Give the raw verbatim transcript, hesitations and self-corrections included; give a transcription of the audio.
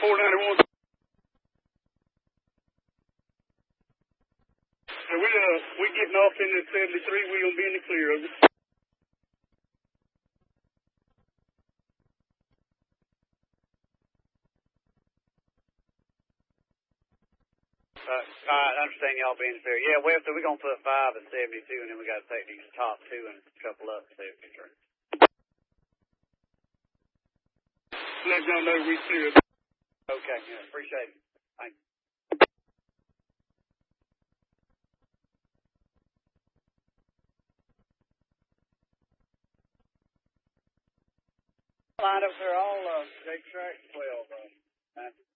four ninety-one. So we, uh, we getting off in the seventy-three. We gonna be in the clear of it. Uh, all right, I understand y'all being fair. Yeah, well, so we're going to put five at seventy-two, and then we got to take these top two and a couple up at seventy-three. Let y'all know we clear. Okay, yeah, appreciate it. Thank you. Line up there, all uh, they track twelve. Uh,